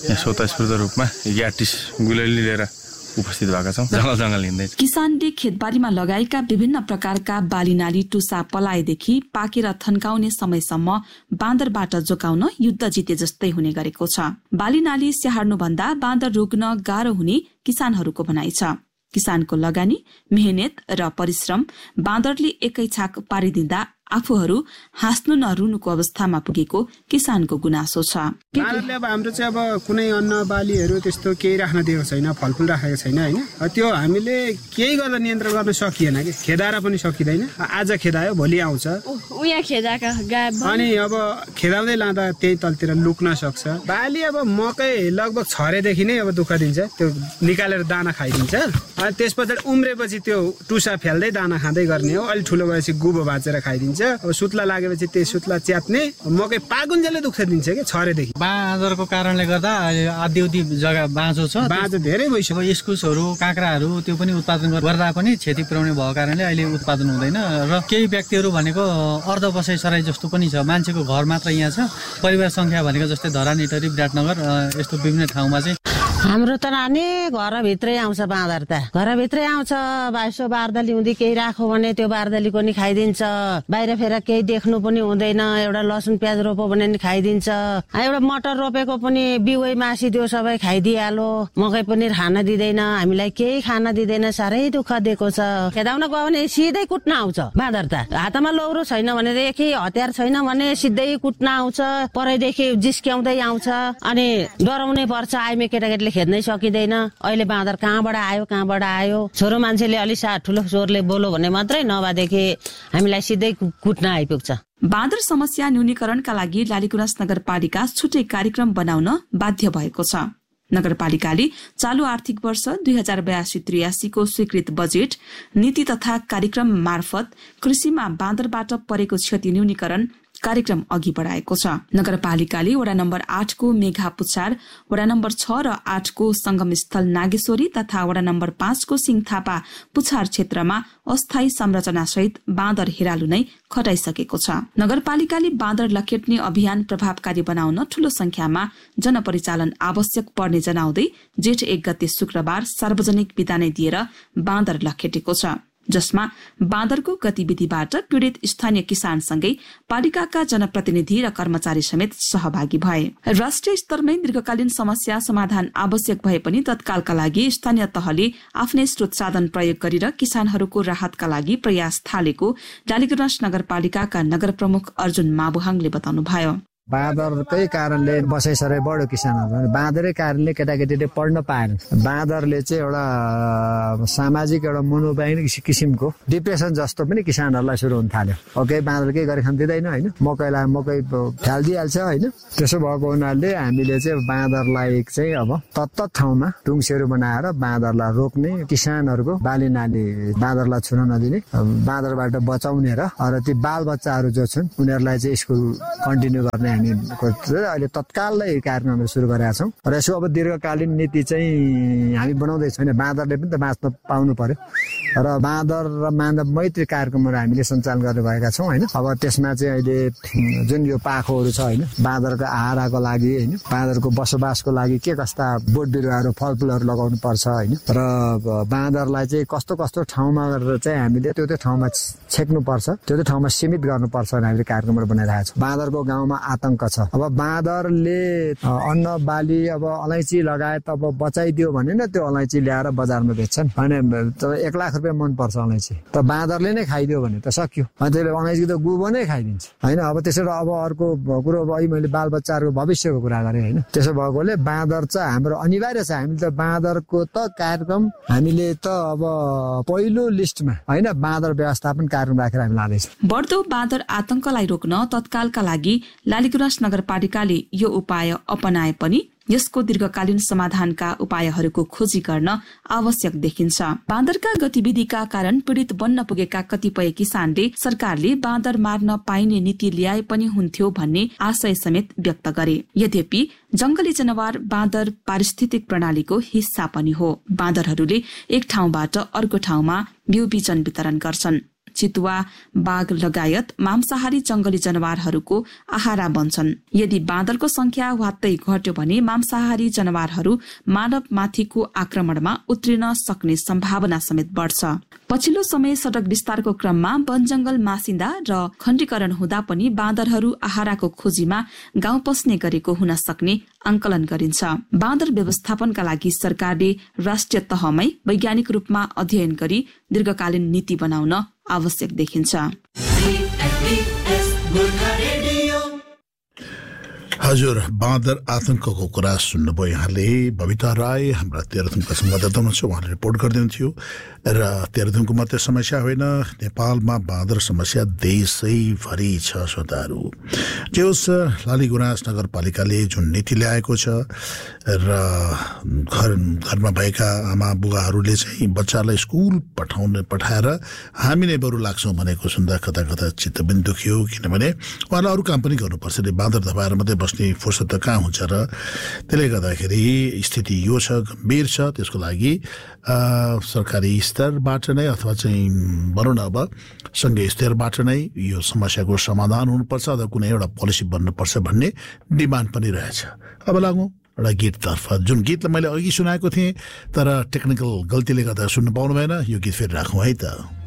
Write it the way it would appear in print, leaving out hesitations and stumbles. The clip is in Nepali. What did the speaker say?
स्वतःस्फूर्त रूपमा 38 गुलेली लिएर उपस्थित भएका छौँ। जंगल हिँड्दै किसानले खेतबारीमा लगाएका विभिन्न प्रकारका बालीनाली टुसा पलाएदेखि पाकेर थन्काउने समयसम्म बाँदरबाट जोगाउन युद्ध जिते जस्तै हुने गरेको छ। बालीनाली स्याहार्नु भन्दा बाँदर रोक्न गाह्रो हुने किसानहरूको भनाइ छ। किसानको लगानी, मेहनत र परिश्रम बाँदरले एकै छाक पारिदिँदा आफूहरू हाँस्नु नरुनुको अवस्थामा पुगेको किसानको गुनासो छ। बाँदरले अब हाम्रो चाहिँ अब कुनै अन्न बालीहरू त्यस्तो केही राख्न दिएको छैन, फलफुल राखेको छैन हैन। त्यो हामीले केही गर्दा नियन्त्रण गर्न सकिएन कि खेदाएर पनि सकिँदैन। आज खेदायो भोलि आउँछ, उहाँ खेदाका गायब अनि अब खेदाउँदै लाँदा त्यही तलतिर लुक्न सक्छ। बाली अब मकै लगभग छरेदेखि नै अब दुःख दिन्छ, त्यो निकालेर दाना खाइदिन्छ। अनि त्यसपछि उम्रेपछि त्यो टुसा फ्याल्दै दाना खाँदै गर्ने हो। अलि ठुलो भएपछि गुबो भाँचेर खाइदिन्छ। अब सुत्ला लागेपछि त्यो सुत्ला च्यात्ने, मकै पाकुन्जेले दुःख दिन्छ कि छरेदेखि। बाँदरको कारणले गर्दा आधी जग्गा बाँझो छ, बाँझो धेरै भइसक्यो। इस्कुसहरू, काँक्राहरू त्यो पनि उत्पादन गर्दा पनि क्षति पुर्याउने भएको कारणले अहिले उत्पादन हुँदैन। र केही व्यक्तिहरू भनेको अर्ध बसाइ सराई जस्तो पनि छ। मान्छेको घर मात्र यहाँ छ, परिवार संख्या भनेको जस्तै धरान, इटरी, विराटनगर यस्तो विभिन्न ठाउँमा चाहिँ हाम्रो त नानी घरभित्रै आउँछ बाँदर त। घरभित्रै आउँछ, यसो बारदली हुँदी केही राखो भने त्यो बारदलीको नि खाइदिन्छ। बाहिर फेर केही देख्नु पनि हुँदैन। एउटा लसुन प्याज रोप्यो भने नि खाइदिन्छ। एउटा मटर रोपेको पनि बिउै मासिदियो, सबै खाइदिइहालो। मकै पनि खान दिँदैन, हामीलाई केही खान दिँदैन। साह्रै दुःख दिएको छ। खेदाउन गयो भने सिधै कुट्न आउँछ बाँदर त। हातमा लौरो छैन भनेदेखि, हतियार छैन भने सिधै कुट्न आउँछ। परैदेखि जिस्क्याउँदै आउँछ। अनि डराउनै पर्छ। आइमे केटाकेटीले खेद्नै सकिँदैन। अहिले बाँदर कहाँबाट आयो। छोरो मान्छेले अलि ठुलो स्वरले बोलो भने मात्रै, नभएदेखि हामीलाई सिधै कुट्न आइपुग्छ। बाँदर समस्या न्यूनीकरणका लागि लालीगुराँस नगरपालिका छुट्टै कार्यक्रम बनाउन बाध्य भएको छ। नगरपालिकाले चालू आर्थिक वर्ष 2082-83 को स्वीकृत बजेट, नीति तथा कार्यक्रम मार्फत कृषिमा बाँदरबाट परेको क्षति न्यूनीकरण कार्यक्रम अघि बढाएको छ। नगरपालिकाले वडा नम्बर 8 को मेघा पुछार, वडा नम्बर 6 र 8 को संगम स्थल नागेश्वरी तथा वडा नम्बर 5 को सिङथापा पुछार क्षेत्रमा अस्थायी संरचना सहित बाँदर हेरालु नै खटाइसकेको छ। नगरपालिकाले बाँदर लखेट्ने अभियान प्रभावकारी बनाउन ठूलो संख्यामा जनपरिचालन आवश्यक पर्ने जनाउँदै जेठ 1 गते शुक्रबार सार्वजनिक बिदा नै दिएर बाँदर लखेटेको छ, जसमा बाँदरको गतिविधिबाट पीड़ित स्थानीय किसानसँगै पालिकाका जनप्रतिनिधि र कर्मचारी समेत सहभागी भए। राष्ट्रिय स्तरमै दीर्घकालीन समस्या समाधान आवश्यक भए पनि तत्कालका लागि स्थानीय तहले आफ्नै स्रोत साधन प्रयोग गरेर किसानहरूको राहतका लागि प्रयास थालेको लालीगुराँस नगरपालिकाका नगर प्रमुख अर्जुन माबुहाङले बताउनुभयो। बाँदरकै कारणले बसाइसराई बढ्यो किसानहरू। बाँदरै कारणले केटाकेटीले पढ्न पाएन। बाँदरले चाहिँ एउटा सामाजिक एउटा मनोवैज्ञानिक किसिमको डिप्रेसन जस्तो पनि किसानहरूलाई सुरु हुन थाल्यो। ओके, बाँदर केही गरी खान दिँदैन होइन, मकै फ्यालिदिइहाल्छ होइन। त्यसो भएको हुनाले हामीले चाहिँ बाँदरलाई चाहिँ अब तत्त ठाउँमा टुङ्सेहरू बनाएर बाँदरलाई रोक्ने, किसानहरूको बाली नाली बाँदरलाई छुन नदिने, बाँदरबाट बचाउने र ती बाल बच्चाहरू जो छन् उनीहरूलाई चाहिँ स्कुल कन्टिन्यू गर्ने अहिले तत्कालै कार्यक्रमहरू सुरु गरेका छौँ। र यसो अब दीर्घकालीन नीति चाहिँ हामी बनाउँदैछौँ होइन। बाँदरले पनि त बाँच्न पाउनु पर्यो र बाँदर र मानव मैत्री कार्यक्रमहरू हामीले सञ्चालन गरेर गएका छौँ होइन। अब त्यसमा चाहिँ अहिले जुन यो पाखोहरू छ होइन, बाँदरको आहाराको लागि होइन, बाँदरको बसोबासको लागि के कस्ता बोट बिरुवाहरू फलफुलहरू लगाउनु पर्छ होइन, र बाँदरलाई चाहिँ कस्तो कस्तो ठाउँमा गरेर चाहिँ हामीले त्यो ठाउँमा छेक्नुपर्छ, त्यो ठाउँमा सीमित गर्नुपर्छ भने हामीले कार्यक्रमहरू बनाइरहेका छौँ। बाँदरको गाउँमा आतंक छ। अब बाँदरले अन्न बाली अब अलैँची लगायत अब बचाइदियो भने न त्यो अलैँची ल्याएर बजारमा बेच्छन् भने 1 लाख रुपियाँ मन पर्छ अलैँची, त बाँदरले नै खाइदियो भने त सक्यो। त्यसले अलैँची त गुबो नै खाइदिन्छ होइन। अब त्यसो अब अर्को कुरो अब मैले बाल बच्चाहरूको भविष्यको कुरा गरेँ होइन। त्यसो भएकोले बाँदर चाहिँ हाम्रो अनिवार्य छ। हामीले त बाँदरको त कार्यक्रम हामीले त अब पहिलो लिस्टमा होइन बाँदर व्यवस्थापन कार्यक्रम राखेर हामी लाँदैछौँ। बढ्दो बाँदर आतंकलाई रोक्न तत्कालका लागि लालीगुराँस नगरपालिकाले यो उपाय अपनाए पनि यसको दीर्घकालीन समाधानका उपायहरूको खोजी गर्न आवश्यक देखिन्छ। बाँदरका गतिविधिका कारण पीड़ित बन्न पुगेका कतिपय किसानले सरकारले बाँदर मार्न पाइने नीति ल्याए पनि हुन्थ्यो भन्ने आशय समेत व्यक्त गरे। यद्यपि जंगली जनावर बाँदर पारिस्थितिक प्रणालीको हिस्सा पनि हो। बाँदरहरूले एक ठाउँबाट अर्को ठाउँमा बिउ बिजन वितरण गर्छन्। चितुवा, बाघ लगायत मांसाहारी जंगली जनावरहरूको आहारा बन्छन्। यदि बाँदरको संख्या वात्तै घट्यो भने मांसाहारी जनावरहरू मानवमाथिको आक्रमणमा उत्रिन सक्ने सम्भावना समेत बढ्छ। पछिल्लो समय सड़क विस्तारको क्रममा वन जंगल मासिँदा र खण्डीकरण हुँदा पनि बाँदरहरू आहाराको खोजीमा गाउँ पस्ने गरेको हुन सक्ने आंकलन गरिन्छ। बाँदर व्यवस्थापनका लागि सरकारले राष्ट्रिय तहमै वैज्ञानिक रूपमा अध्ययन गरी दीर्घकालीन नीति बनाउन आवश्यक देखिन्छ। हजुर, बाँदर आतंकको कुरा सुन्नुभयो यहाँले। बबिता राई हाम्रा तेह्रथुमका संवाददाता हुनुहुन्छ, उहाँले रिपोर्ट गरिदिनुहुन्थ्यो। र तेह्रथुमको मात्रै समस्या होइन, नेपालमा बाँदर समस्या देशैभरि छ श्रोताहरू। जे होस्, लालीगुराँस नगरपालिकाले जुन नीति ल्याएको छ र घरमा भएका आमा बुवाहरूले चाहिँ बच्चालाई स्कुल पठाएर हामी नै बरु लाग्छौँ भनेको सुन्दा कता कता चित्त पनि दुख्यो। किनभने उहाँलाई अरू काम पनि गर्नुपर्छ, बाँदर धपाएर मात्रै बस्ने फुर्सद त कहाँ हुन्छ र। त्यसले गर्दाखेरि स्थिति यो छ, गम्भीर छ। त्यसको लागि सरकारी स्तरबाट नै अथवा चाहिँ भनौँ न अब सङ्घीय स्तरबाट नै यो समस्याको समाधान हुनुपर्छ अथवा कुनै एउटा पोलिसी बन्नुपर्छ भन्ने डिमान्ड पनि रहेछ। अब लागौँ एउटा गीततर्फ, जुन गीतलाई मैले अघि सुनाएको थिएँ तर टेक्निकल गल्तीले गर्दा सुन्नु पाउनु भएन। यो गीत फेरि राखौँ है त।